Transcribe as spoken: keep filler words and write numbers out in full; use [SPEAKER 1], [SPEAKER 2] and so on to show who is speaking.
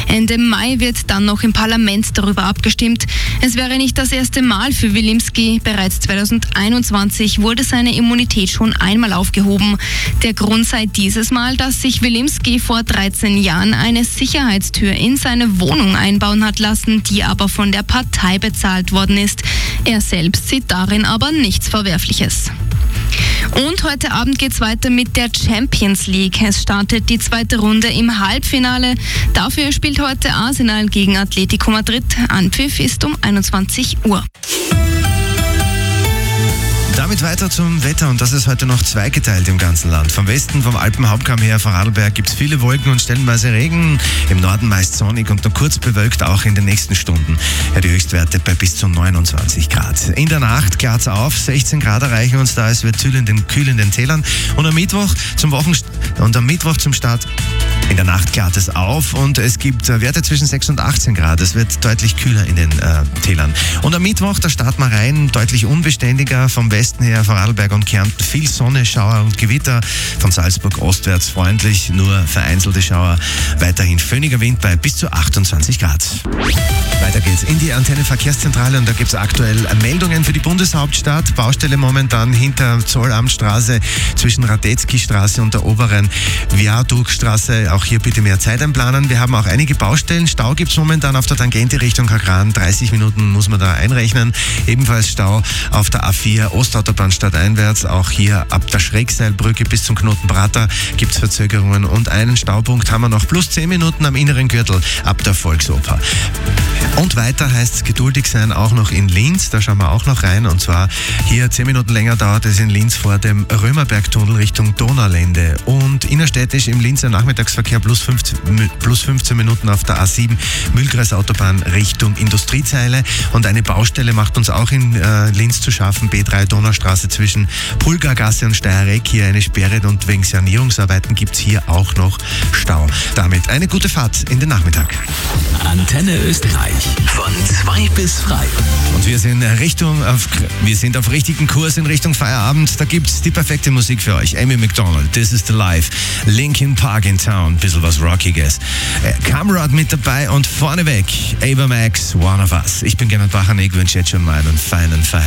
[SPEAKER 1] Ende Mai wird dann noch im Parlament darüber abgestimmt. Es wäre nicht das erste Mal für Wilimski. Bereits zweitausendeinundzwanzig wurde seine Immunität schon einmal aufgehoben. Der Grund sei dieses Mal, dass sich Wilimski vor dreizehn Jahren eine Sicherheitstür in seine Wohnung einbauen hat lassen, die aber von der Partei bezahlt worden ist. Er selbst sieht darin aber nichts Verwerfliches. Und heute Abend geht's weiter mit der Champions League. Es startet die zweite Runde im Halbfinale. Dafür spielt heute Arsenal gegen Atletico Madrid. Anpfiff ist um einundzwanzig Uhr.
[SPEAKER 2] Damit weiter zum Wetter, und das ist heute noch zweigeteilt im ganzen Land. Vom Westen, vom Alpenhauptkamm her, Vorarlberg, gibt es viele Wolken und stellenweise Regen. Im Norden meist sonnig und nur kurz bewölkt, auch in den nächsten Stunden. Ja, die Höchstwerte bei bis zu neunundzwanzig Grad. In der Nacht klart es auf, sechzehn Grad erreichen uns da, es wird kühl in den, kühl in den Tälern. Und am Mittwoch zum Wochen und am Mittwoch zum Start in der Nacht klart es auf und es gibt Werte zwischen sechs und achtzehn Grad. Es wird deutlich kühler in den äh, Tälern. Und am Mittwoch, da starten wir rein, deutlich unbeständiger vom Westen her, Vorarlberg und Kärnten, viel Sonne, Schauer und Gewitter. Von Salzburg ostwärts freundlich, nur vereinzelte Schauer. Weiterhin föhniger Wind bei bis zu achtundzwanzig Grad. Weiter geht's in die Antenne Verkehrszentrale und da gibt's aktuell Meldungen für die Bundeshauptstadt. Baustelle momentan hinter Zollamtstraße zwischen Radetzky-Straße und der oberen Viadukstraße. Auch hier bitte mehr Zeit einplanen. Wir haben auch einige Baustellen. Stau gibt's momentan auf der Tangente Richtung Kagran. dreißig Minuten muss man da einrechnen. Ebenfalls Stau auf der A vier Ostautobahn stadteinwärts. Auch hier ab der Schrägseilbrücke bis zum Knoten Prater gibt's Verzögerungen. Und einen Staupunkt haben wir noch. Plus zehn Minuten am inneren Gürtel ab der Volksoper. Und weiter heißt es geduldig sein, auch noch in Linz. Da schauen wir auch noch rein. Und zwar hier zehn Minuten länger dauert es in Linz vor dem Römerbergtunnel Richtung Donaulände. Und innerstädtisch im Linzer Nachmittagsverkehr plus fünfzehn, plus fünfzehn Minuten auf der A sieben Mühlkreisautobahn Richtung Industriezeile. Und eine Baustelle macht uns auch in äh, Linz zu schaffen. B drei Donaustraße zwischen Pulgargasse und Steiereck. Hier eine Sperre und wegen Sanierungsarbeiten gibt es hier auch noch Stau. Damit eine gute Fahrt in den Nachmittag.
[SPEAKER 3] Antenne Österreich. Von zwei bis frei.
[SPEAKER 2] Und wir sind Richtung auf, wir sind auf richtigen Kurs in Richtung Feierabend. Da gibt's die perfekte Musik für euch. Amy Macdonald, This is the Life. Linkin Park in Town, bisschen was Rockiges. Äh, Kamrad mit dabei und vorneweg Ava Max, One of Us. Ich bin Gernot Bachanek, wünsche jetzt schon mal einen feinen Feierabend.